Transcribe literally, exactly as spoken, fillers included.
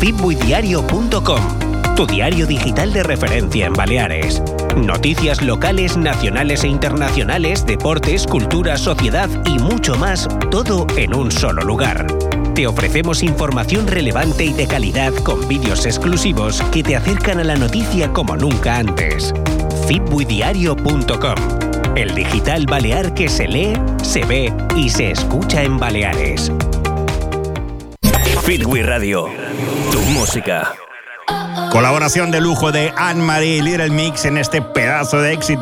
fitbuidiario punto com, tu diario digital de referencia en Baleares. Noticias locales, nacionales e internacionales, deportes, cultura, sociedad y mucho más, todo en un solo lugar. Te ofrecemos información relevante y de calidad con vídeos exclusivos que te acercan a la noticia como nunca antes. fitbuidiario punto com, el digital balear que se lee, se ve y se escucha en Baleares. Fitbui Radio, tu música. Colaboración de lujo de Anne-Marie, Little Mix en este pedazo de éxito.